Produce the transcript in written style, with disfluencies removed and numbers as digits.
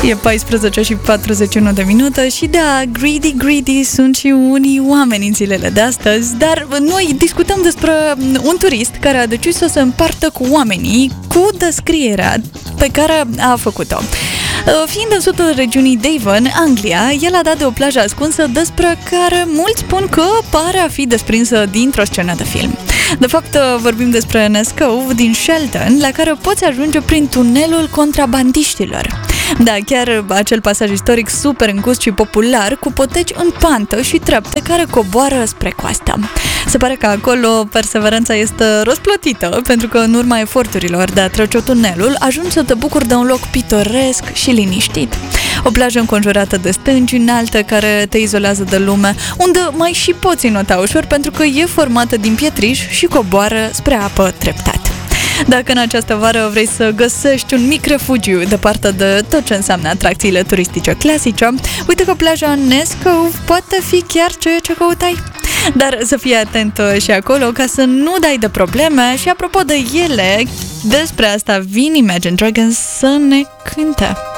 E 14 și 41 de minute și da, greedy sunt și unii oameni în zilele de astăzi, dar noi discutăm despre un turist care a decis să se împartă cu oamenii cu descrierea pe care a făcut-o. Fiind în sudul regiunii Devon, Anglia, el a dat de o plajă ascunsă despre care mulți spun că pare a fi desprinsă dintr-o scenă de film. De fapt, vorbim despre Ness Cove din Shelton, la care poți ajunge prin tunelul contrabandiștilor. Da, chiar acel pasaj istoric super îngust și popular, cu poteci în pantă și trepte care coboară spre coastă. Se pare că acolo perseverența este răsplătită, pentru că în urma eforturilor de a trece tunelul, ajungi să te bucuri de un loc pitoresc și liniștit. O plajă înconjurată de stânci înalte care te izolează de lume, unde mai și poți înota ușor pentru că e formată din pietriș și coboară spre apă treptat. Dacă în această vară vrei să găsești un mic refugiu departe de tot ce înseamnă atracțiile turistice clasice, uite că plaja Ness Cove poate fi chiar ceea ce căutai. Dar să fii atent și acolo ca să nu dai de probleme și apropo de ele, despre asta vin Imagine Dragons să ne cânte.